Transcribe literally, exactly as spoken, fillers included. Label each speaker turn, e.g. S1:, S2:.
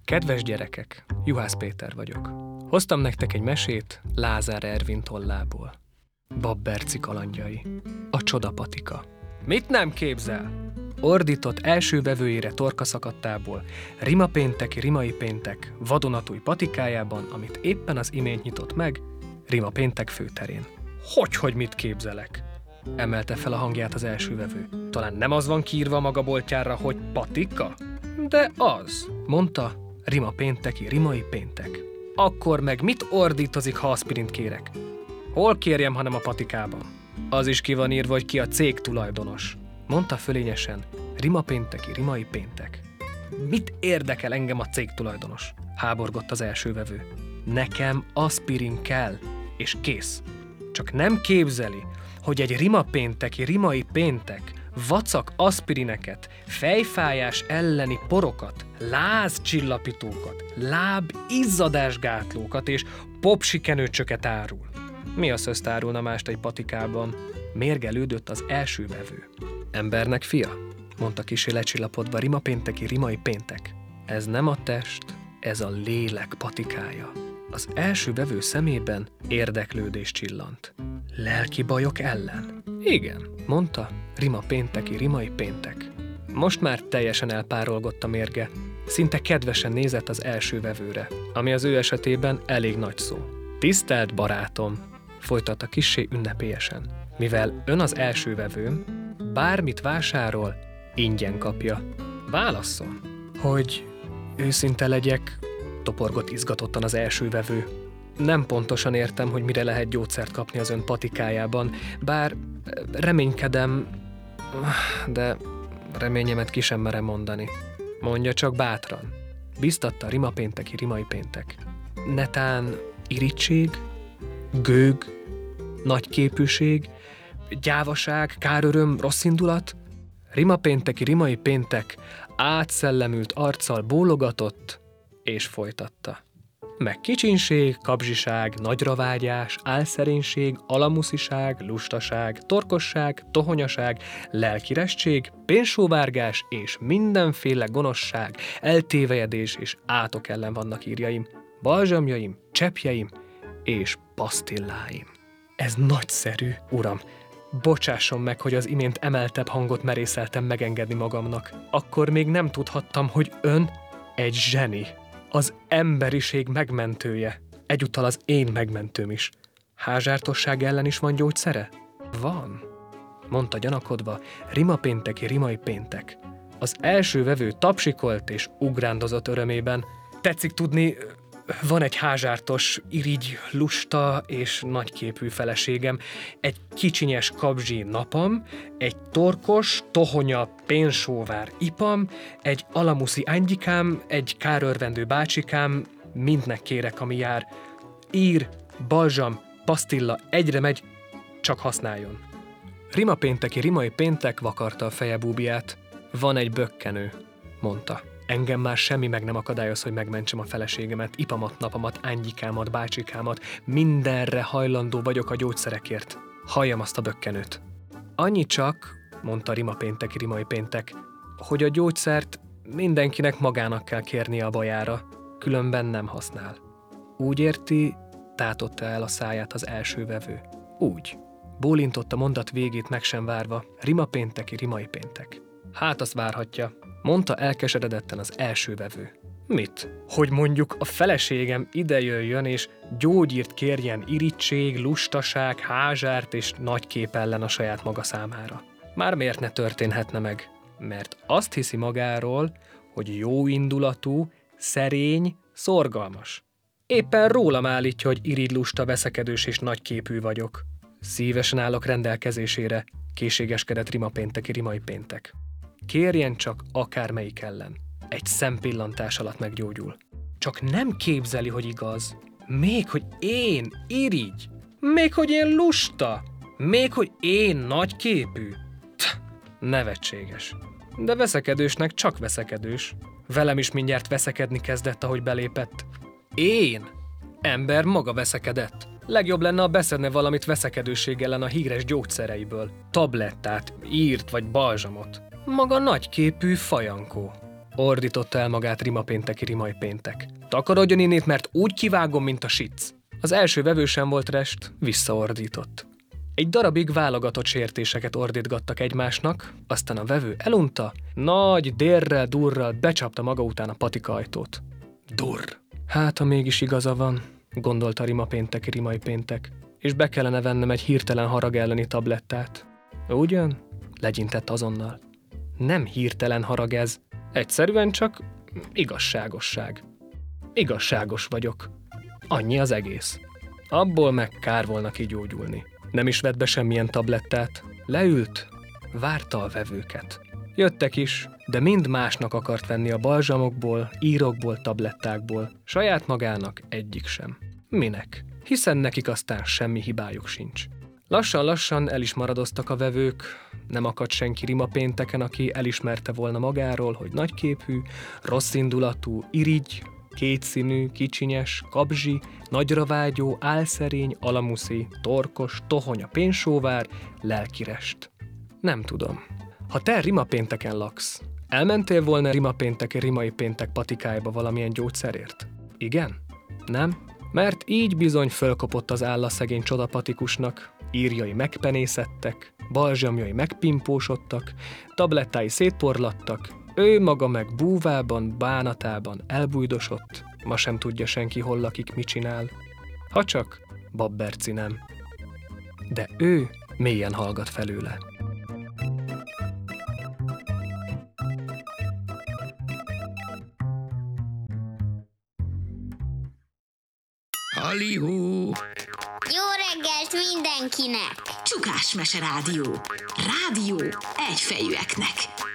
S1: Kedves gyerekek, Juhász Péter vagyok. Hoztam nektek egy mesét Lázár Ervin tollából. Babberci kalandjai. A csodapatika. Mit nem képzel? Ordított első vevőjére torka szakadtából, Rima pénteki rimai péntek vadonatúj patikájában, amit éppen az imént nyitott meg, Rima péntek főterén. Hogyhogy mit képzelek? Emelte fel a hangját az első vevő. Talán nem az van kiírva maga boltjára, hogy patika? De az, mondta Rima pénteki rimai péntek. Akkor meg mit ordítozik, ha aspirint kérek? Hol kérjem, hanem a patikában? Az is ki van írva, hogy ki a cég tulajdonos, mondta fölényesen Rima pénteki rimai péntek. Mit érdekel engem a cég tulajdonos? Háborgott az első vevő. Nekem aspirin kell, és kész. Csak nem képzeli, hogy egy Rima pénteki rimai péntek vacak aspirineket, fejfájás elleni porokat, lázcsillapítókat, láb izzadásgátlókat és popsikenőcsöket árul. Mi a szözt árulna mást egy patikában? Mérgelődött az első vevő. Embernek fia, mondta kissé lecsillapodva Rima pénteki rimai péntek. Ez nem a test, ez a lélek patikája. Az első vevő szemében érdeklődés csillant. Lelki bajok ellen? Igen, mondta Rima pénteki rimai péntek. Most már teljesen elpárolgott a mérge. Szinte kedvesen nézett az első vevőre, ami az ő esetében elég nagy szó. Tisztelt barátom, folytatta kissé ünnepélyesen. Mivel ön az első vevőm, bármit vásárol, ingyen kapja. Válasszon, hogy őszinte legyek, toporgott izgatottan az első vevő. Nem pontosan értem, hogy mire lehet gyógyszert kapni az ön patikájában, bár reménykedem, de reményemet ki sem merem mondani. Mondja csak bátran, biztatta Rima pénteki rimai péntek. Netán irigység, gőg, nagyképűség, gyávaság, káröröm, rosszindulat? Rima pénteki rimai péntek átszellemült arccal bólogatott, és folytatta. Meg kicsinség, kapzsiság, nagyravágyás, álszerénység, alamusziság, lustaság, torkosság, tohonyaság, lelkirestség, pénzsóvárgás és mindenféle gonoszság, eltévejedés és átok ellen vannak írjaim, balzsamjaim, cseppjeim és pasztilláim. Ez nagyszerű, uram! Bocsásson meg, hogy az imént emeltebb hangot merészeltem megengedni magamnak. Akkor még nem tudhattam, hogy ön egy zseni. Az emberiség megmentője. Egyúttal az én megmentőm is. Házsártosság ellen is van gyógyszere? Van, mondta gyanakodva Rima pénteki rimai péntek. Az első vevő tapsikolt és ugrándozott örömében. Tetszik tudni, van egy házsártos, irigy, lusta és nagyképű feleségem, egy kicsinyes kapzsi napam, egy torkos, tohonya, pénzsóvár ipam, egy alamuszi angyikám, egy kárörvendő bácsikám, mindnek kérek, ami jár. Ír, balzsam, pasztilla, egyre megy, csak használjon. Rima pénteki rimai péntek vakarta a feje búbiát. Van egy bökkenő, mondta. Engem már semmi meg nem akadályoz, hogy megmentsem a feleségemet, ipamat, napamat, ányikámat, bácsikámat, mindenre hajlandó vagyok a gyógyszerekért. Halljam azt a bökkenőt. Annyi csak, mondta Rima pénteki rimai péntek, hogy a gyógyszert mindenkinek magának kell kérnie a bajára, különben nem használ. Úgy érti, tátotta el a száját az első vevő. Úgy. Bólintott a mondat végét meg sem várva Rima pénteki rimai péntek. Hát azt várhatja, mondta elkeseredetten az első vevő. Mit? Hogy mondjuk a feleségem idejöjjön és gyógyírt kérjen irigység, lustaság, házsárt és nagykép ellen a saját maga számára. Már miért ne történhetne meg? Mert azt hiszi magáról, hogy jóindulatú, szerény, szorgalmas. Éppen rólam állítja, hogy irigy, lusta, veszekedős és nagyképű vagyok. Szívesen állok rendelkezésére, készségeskedett Rima pénteki rimai péntek. Kérjen csak akármelyik ellen. Egy szempillantás alatt meggyógyul. Csak nem képzeli, hogy igaz. Még hogy én irigy. Még hogy én lusta. Még hogy én nagyképű. Tch, nevetséges. De veszekedősnek csak veszekedős. Velem is mindjárt veszekedni kezdett, ahogy belépett. Én? Ember maga veszekedett. Legjobb lenne, ha beszedne valamit veszekedőség ellen a híres gyógyszereiből. Tablettát, írt vagy balzsamot. Maga nagyképű fajankó. Ordította el magát rimapénteki rimajpéntek. Takarodjon innét, mert úgy kivágom, mint a sic. Az első vevő sem volt rest, visszaordított. Egy darabig válogatott sértéseket ordítgattak egymásnak, aztán a vevő elunta, nagy dérrel, durral becsapta maga után a patika ajtót. Durr! Hát, ha mégis igaza van, gondolta rimapénteki rimajpéntek, és be kellene vennem egy hirtelen harag elleni tablettát. Ugyan? Legyintett azonnal. Nem hirtelen harag ez, egyszerűen csak igazságosság. Igazságos vagyok. Annyi az egész. Abból meg kár volna kigyógyulni. Nem is vett be semmilyen tablettát. Leült, várta a vevőket. Jöttek is, de mind másnak akart venni a balzsamokból, írokból, tablettákból. Saját magának egyik sem. Minek? Hiszen nekik aztán semmi hibájuk sincs. Lassan-lassan el is maradoztak a vevők, nem akadt senki rimapénteken, aki elismerte volna magáról, hogy nagyképű, rosszindulatú, irigy, kétszínű, kicsinyes, kabzsi, nagyra vágyó, álszerény, alamuszi, torkos, tohonya pénzsóvár, lelkirest. Nem tudom. Ha te rimapénteken laksz, elmentél volna rimapénteki rimai péntek patikájába valamilyen gyógyszerért? Igen? Nem? Mert így bizony fölkopott az áll a szegény csodapatikusnak, írjai megpenészettek, balzsamjai megpimpósodtak, tablettái szétporlattak, ő maga meg búvában, bánatában elbújdosott, ma sem tudja senki, hol lakik, mit csinál. Ha csak Babberci nem. De ő mélyen hallgat felőle.
S2: Halihó!
S3: Jó reggelt mindenkinek!
S4: Csukás Mese Rádió. Rádió egyfejűeknek.